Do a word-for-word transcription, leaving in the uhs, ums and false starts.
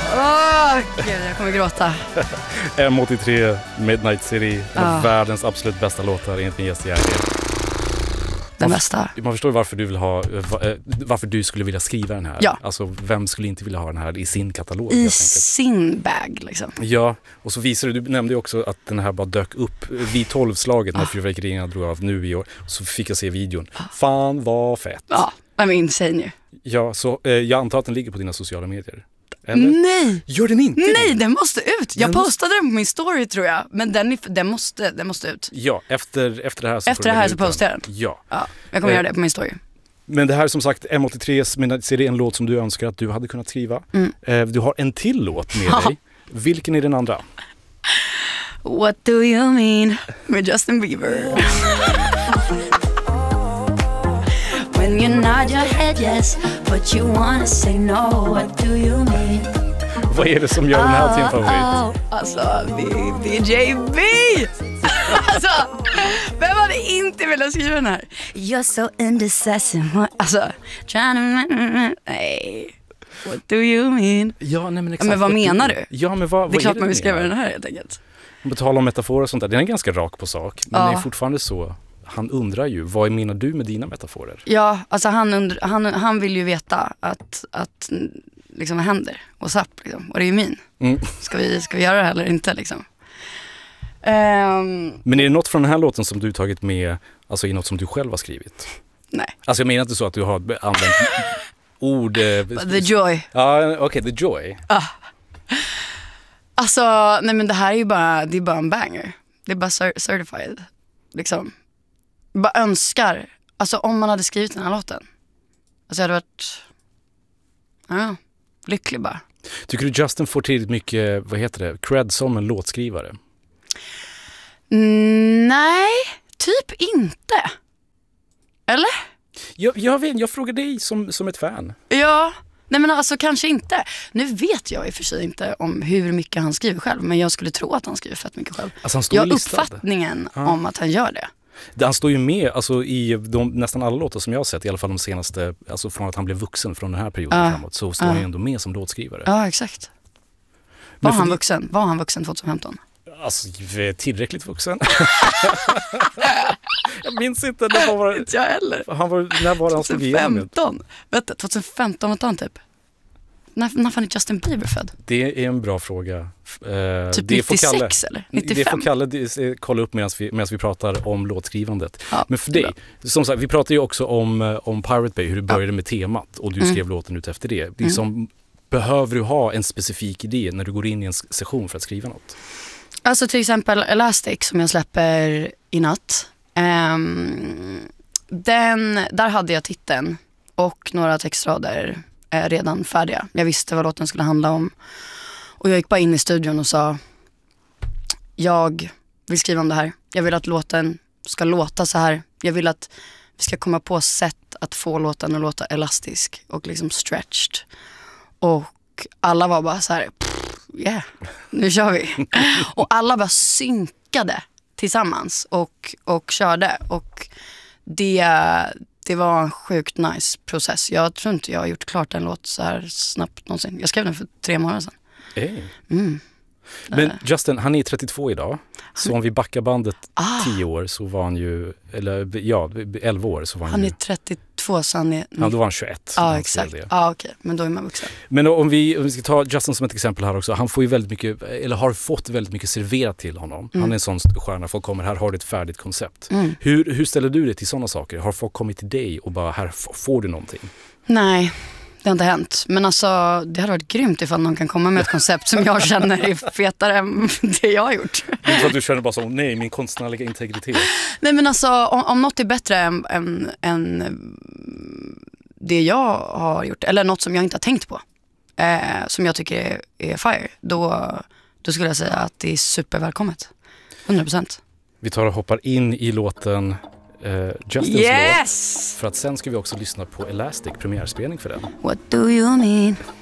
Åh, gud, jag kommer gråta. M åttiotre, Midnight City, en av Ah. världens absolut bästa låtar enligt min gäst Jerry. Den bästa. Man förstår varför du vill ha, varför du skulle vilja skriva den här. Ja. Alltså, vem skulle inte vilja ha den här i sin katalog? I sin bag, liksom. Ja, och så visade du, du nämnde ju också att den här bara dök upp vid tolvslaget när Ah. fyrverkerierna drog av nu i år. Så fick jag se videon. Fan vad fett. Ja, I'm insane ju. Ja, så eh, jag antar att den ligger på dina sociala medier. Eller? Nej! Gör den inte? Nej, den måste ut. Jag Den postade den på min story, tror jag. Men den, är, den, måste, den måste ut. Ja, efter, efter det här så Efter får det du här lägga så ut den. postar jag den. Ja. Ja, jag kommer Eh. göra det på min story. Men det här är som sagt M åttiotres Midnight City, en låt som du önskar att du hade kunnat skriva. Mm. Eh, du har en till låt med Ja. dig. Vilken är den andra? What do you mean? Med Justin Bieber. When you nod your head yes, but you wanna say no, what do you mean? Vad är det som gör den här till en favorit? Alltså, det är D J B! Alltså, vem hade inte velat skriva den här? You're so indecisive. Alltså, trying to... Nej. What do you mean? Ja, nej, men exakt. Men vad menar du? Ja, men vad, Det är vad klart det man du vill skriva menar? den här, helt enkelt. På tal om metaforer och sånt där, den är ganska rak på sak. Men Ja. det är fortfarande så. Han undrar ju, vad menar du med dina metaforer? Ja, alltså han, undr- han, han vill ju veta att, att liksom, vad händer? What's up, liksom? What do you mean? Mm. Ska vi, ska vi göra det här eller inte, liksom? Ehm, Men är det något från den här låten som du tagit med, alltså i något som du själv har skrivit? nej. Alltså jag menar inte så att du har använt ord... eh, But the joy. Ja, okej, okay, the joy. Alltså, nej men det här är ju bara, det är bara en banger. Det är bara cer- certified, liksom. Jag bara önskar, alltså om man hade skrivit den här låten. Alltså jag hade varit, ja, lycklig bara. Tycker du Justin får tillräckligt mycket, vad heter det, cred som en låtskrivare? Mm, nej, typ inte. Eller? Jag, jag, vet, jag frågar dig som, som ett fan. Ja, nej men alltså kanske inte. Nu vet jag i och för sig inte om hur mycket han skriver själv. Men jag skulle tro att han skriver fett mycket själv. Alltså han står Jag ju har listad. uppfattningen Ja. om att han gör det. Han står ju med alltså, i de, nästan alla låtar som jag har sett, i alla fall de senaste, alltså från att han blev vuxen från den här perioden Ja. framåt, så står Ja. han ju ändå med som låtskrivare. Ja, exakt. Men Var för han det- vuxen? Var han vuxen tjugohundrafemton? Alltså, tillräckligt vuxen. Jag minns inte, när var, Inte jag heller. han var, när var han slog igenom? tjugohundrafemton? Vänta, tjugohundrafemton var han typ? När, när fan är Justin Bieber född? Det är en bra fråga. Eh, Typ det får Kalle- nittiosex eller? Det får nittiofem? Kalle eh, kolla upp medan vi, medans vi pratar om låtskrivandet. Ja, Men för dig, bra. som sagt, vi pratade ju också om, eh, om Pirate Bay, hur det Ja. började med temat och du Mm. skrev låten ut efter det. Liksom, behöver du ha en specifik idé när du går in i en s- session för att skriva något? Alltså till exempel Elastic som jag släpper i natt. Ehm, den, där hade jag titeln och några textrader eh, redan färdiga. Jag visste vad låten skulle handla om. Och jag gick bara in i studion och sa, jag vill skriva om det här. Jag vill att låten ska låta så här. Jag vill att vi ska komma på sätt att få låten att låta elastisk och liksom stretched. Och alla var bara så här, yeah, nu kör vi. Och alla bara synkade tillsammans och, och körde. Och det, det var en sjukt nice process. Jag tror inte jag har gjort klart en låt så här snabbt någonsin. Jag skrev den för tre månader sedan. Hey. Mm. Men Justin, han är trettiotvå idag. Så om vi backar bandet Ah. tio år så var han ju, eller ja, elva år så var han, Han ju, är trettiotvå så han är... ja, då var han tjugoett. när Ja, han exakt. skrev det. Ja, okej. Men då är man vuxen. Men om vi, om vi ska ta Justin som ett exempel här också. Han får ju väldigt mycket, eller har fått väldigt mycket serverat till honom. Han är en sån stjärna. Folk kommer här, har ett färdigt koncept. Mm. Hur, hur ställer du dig till sådana saker? Har folk kommit till dig och bara, här f- får du någonting? Nej, det har inte hänt. Men alltså, det hade varit grymt ifall någon kan komma med ett koncept som jag känner är fetare än det jag har gjort. Det är så att du känner bara så, nej, min konstnärliga integritet. Nej, men alltså, om, om något är bättre än, än, än det jag har gjort, eller något som jag inte har tänkt på, eh, som jag tycker är, är fire, då, då skulle jag säga att det är supervälkommet. hundra procent. Vi tar och hoppar in i låten uh, Justins låt. Yes! För att sen ska vi också lyssna på Elastic, premiärspelning för den. What do you mean?